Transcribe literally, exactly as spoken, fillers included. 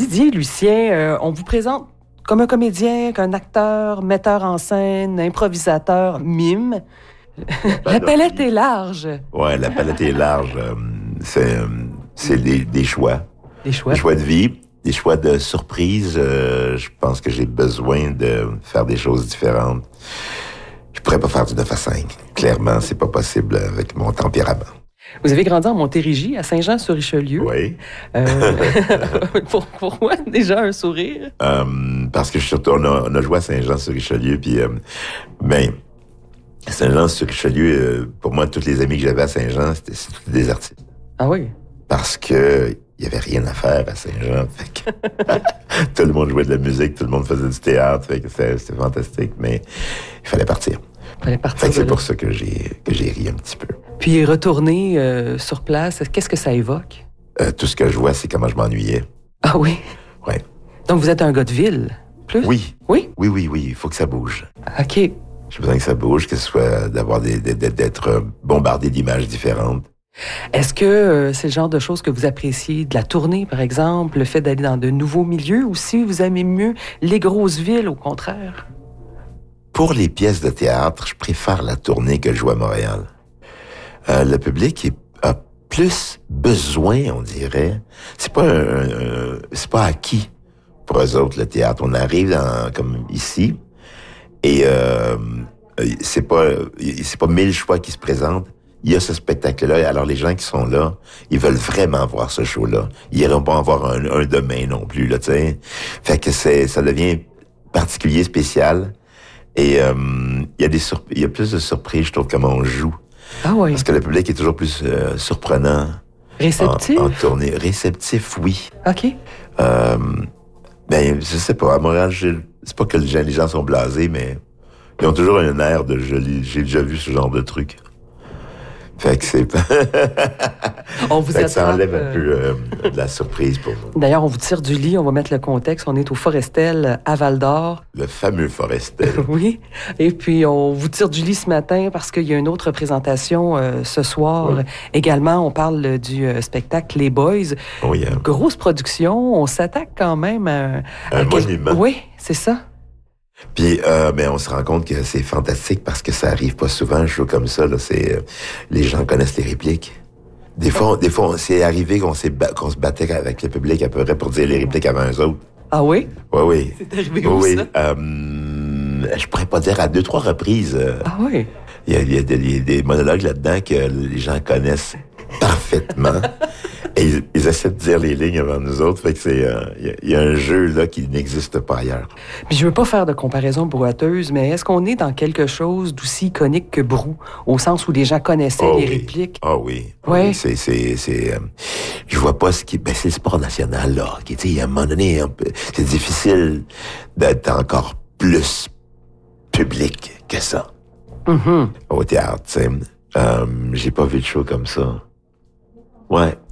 Didier Lucien, euh, on vous présente comme un comédien, qu'un acteur, metteur en scène, improvisateur, mime. La palette est large. Ouais, la palette est large. Euh, c'est euh, c'est des, des choix. Des choix. Des choix de vie, des choix de surprise. Euh, je pense que j'ai besoin de faire des choses différentes. Je pourrais pas faire du neuf à cinq. Clairement, c'est pas possible avec mon tempérament. Vous avez grandi en Montérégie, à Saint-Jean-sur-Richelieu. Oui. Euh, pour, pourquoi déjà un sourire? Euh, parce que surtout, on a, on a joué à Saint-Jean-sur-Richelieu, puis euh, ben, Saint-Jean-sur-Richelieu, euh, pour moi, tous les amis que j'avais à Saint-Jean, c'était, c'était des artistes. Ah oui? Parce que il y avait rien à faire à Saint-Jean. Fait que tout le monde jouait de la musique, tout le monde faisait du théâtre, fait que c'était, c'était fantastique, mais il fallait partir. Il fallait partir. Fait que c'est là. pour ça que j'ai que j'ai ri un petit peu. Puis retourner euh, sur place, qu'est-ce que ça évoque? Euh, tout ce que je vois, c'est comment je m'ennuyais. Ah oui? Ouais. Donc vous êtes un gars de ville, plus? Oui. Oui? Oui, oui, oui. Il faut que ça bouge. OK. J'ai besoin que ça bouge, que ce soit d'avoir des, d'être bombardé d'images différentes. Est-ce que euh, c'est le genre de choses que vous appréciez de la tournée, par exemple, le fait d'aller dans de nouveaux milieux, ou si vous aimez mieux les grosses villes, au contraire? Pour les pièces de théâtre, je préfère la tournée que jouer à Montréal. Euh, le public est, a plus besoin, on dirait. C'est pas un, un, c'est pas acquis pour eux autres, le théâtre. On arrive dans, comme ici, et euh, c'est pas c'est pas mille choix qui se présentent. Il y a ce spectacle-là, alors les gens qui sont là, ils veulent vraiment voir ce show-là. Ils iront pas en voir un, un demain non plus, là, tu sais. Fait que c'est, ça devient particulier, spécial. Et euh, il y a des surp- il y a plus de surprises, je trouve, comment on joue. Ah oui. Parce que le public est toujours plus euh, surprenant. Réceptif? En, en tournée. Réceptif, oui. OK. Euh, ben, je sais pas. À Montréal, j'ai, c'est pas que les gens, les gens sont blasés, mais ils ont toujours un air de je l'ai- j'ai déjà vu ce genre de truc. Fait que c'est On vous fait que ça attrape, enlève un euh, peu euh, de la surprise pour nous. D'ailleurs, on vous tire du lit, on va mettre le contexte. On est au Forestel à Val-d'Or. Le fameux Forestel. Oui. Et puis, on vous tire du lit ce matin parce qu'il y a une autre présentation euh, ce soir. Oui. Également, on parle du euh, spectacle Les Boys. Oui, hein. Grosse production. On s'attaque quand même à... à Un quel- monument. Oui, c'est ça. Puis, euh, ben, on se rend compte que c'est fantastique parce que ça arrive pas souvent, un show comme ça. Là, c'est, euh, les gens connaissent les répliques. Des fois, on- des fois, on- c'est arrivé qu'on, s'est ba- qu'on se battait avec le public à peu près pour dire les répliques avant eux autres. Ah oui? Oui, oui. C'est arrivé Oui, où, oui. ça? Euh, je pourrais pas dire à deux, trois reprises. euh, Ah oui? Il y a, il y a des, il y a des monologues là-dedans que les gens connaissent parfaitement. Et ils, ils essaient de dire les lignes avant nous autres. Fait que c'est, euh, il y a- il y a un jeu là qui n'existe pas ailleurs. Puis je veux pas faire de comparaison brouetteuse, mais est-ce qu'on est dans quelque chose d'aussi iconique que Brou, au sens où les gens connaissaient Oh les oui. répliques? Ah oui. Ah Ouais. oui, c'est, c'est, c'est, euh, je vois pas ce qui, ben c'est le sport national, là. Qui, tu sais, à un moment donné, un peu- c'est difficile d'être encore plus public que ça. Mhm. Au théâtre, tu sais. Euh, j'ai pas vu de show comme ça. Ouais.